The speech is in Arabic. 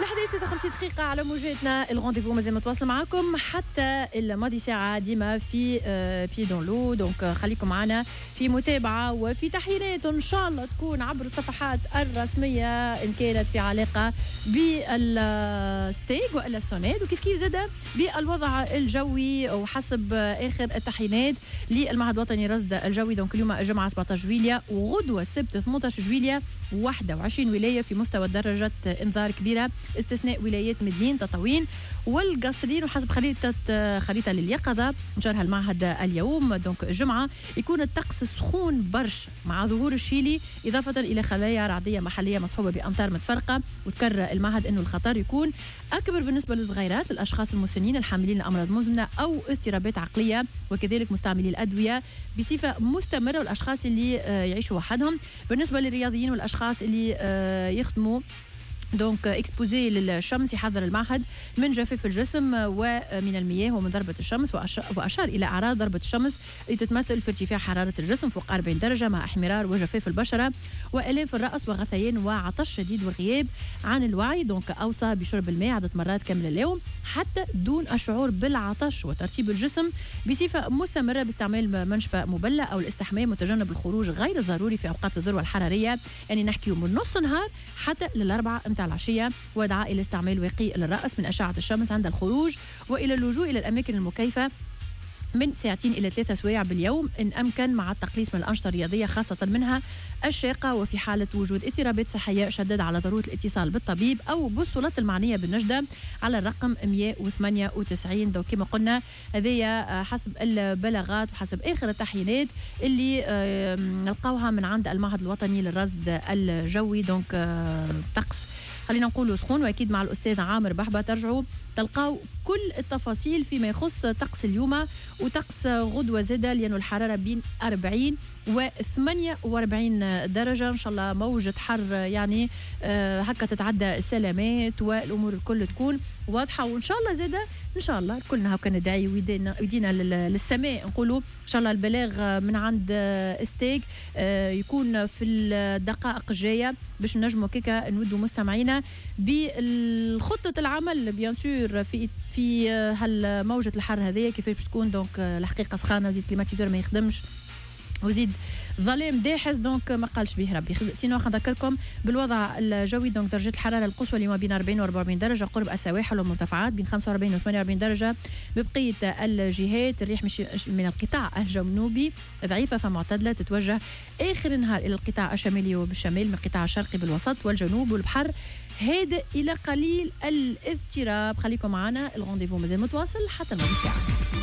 الحديث 53 دقيقة على موجاتنا. الرونديفو مازال متواصل معاكم حتى الماضي ساعة ديما في بي دون لو. دونك خليكم معنا في متابعة وفي تحليلات إن شاء الله تكون عبر الصفحات الرسمية إن كانت في علاقة بالستيج وإلا السوناد، وكيف كيف زاد بالوضع الجوي وحسب آخر التحليلات للمعهد الوطني رصد الجوي. دونك اليوم الجمعة 17 جويلية وغدوة السبت 18 جويلية 21 ولاية في مستوى درجة إنذار كبيرة استثناء ولايات مدنين تطاوين والقصرين. وحسب خريطة لليقظة نشرها المعهد اليوم دونك الجمعة يكون الطقس سخون برش مع ظهور الشيلي إضافة إلى خلايا رعدية محلية مصحوبة بأمطار متفرقة. وتكرر المعهد أنه الخطر يكون أكبر بالنسبة للصغيرات، للأشخاص المسنين الحاملين لأمراض مزمنة أو اضطرابات عقلية، وكذلك مستعملي الأدوية بصفة مستمرة، والأشخاص اللي يعيشوا وحدهم. بالنسبة للرياضيين والأشخاص اللي يخدموا دونك اكسبوزي للشمس يحذر المعهد من جفاف الجسم ومن المياه ومن ضربة الشمس. وأشار إلى أعراض ضربة الشمس اللي تتمثل في ارتفاع حرارة الجسم فوق 40 درجة مع احمرار وجفاف البشرة وآلام في الرأس وغثيان وعطش شديد وغياب عن الوعي. دونك أوصى بشرب الماء عدة مرات كامل اليوم حتى دون الشعور بالعطش، وترطيب الجسم بصفة مستمرة باستعمال منشفى مبلة أو الاستحمام، وتجنب الخروج غير الضروري في أوقات الذروة الحرارية، يعني نحكي من نص نهار حتى للأربعة متاع العشية، ودعاء إلى استعمال وقي للرأس من أشعة الشمس عند الخروج، وإلى اللجوء إلى الأماكن المكيفة من ساعتين إلى 3 سوايع باليوم إن أمكن، مع التقليص من الأنشطة الرياضية خاصة منها الشاقة. وفي حالة وجود اضطرابات صحية شدد على ضرورة الاتصال بالطبيب أو بالسلطات المعنية بالنجدة على الرقم 198. دو كما قلنا هذه حسب البلاغات وحسب آخر التحليلات اللي نلقاوها من عند المعهد الوطني للرصد الجوي. دونك طقس خلينا نقول سخون، واكيد مع الاستاذ عامر بحبه ترجعوا تلقاو كل التفاصيل فيما يخص طقس اليوم وطقس غدوه زاده، لانه الحراره بين 40 و 48 درجه ان شاء الله. موجه حر يعني هكا تتعدى السلامات والامور الكل تكون واضحه، وان شاء الله زاده ان شاء الله كلنا هكا ندعي ويدينا للسماء نقولوا ان شاء الله البلاغ من عند استيج يكون في الدقائق الجايه باش نجموا كيكا نودوا مستمعينا بالخطه العمل بيان سور في هالموجه الحر هذه كيفاش باش تكون. دونك الحقيقه سخانه وزيد كليماتيزور ما يخدمش وزيد ظلام داحس، دونك ما قالش به ربي. سينو نذكركم بالوضع الجوي. دونك درجه الحراره القصوى اليوم بين 40 و 44 درجه قرب السواحل والمرتفعات، بين 45 و 48 درجه ببقيه الجهات. الريح من القطاع الجنوبي ضعيفه فمعتدله تتوجه اخر النهار الى القطاع الشمالي وبالشمال من القطاع الشرقي بالوسط والجنوب، والبحر هادئ الى قليل الاضطراب. خليكم معنا، الرونديفو مازال متواصل حتى الماضي ساعه.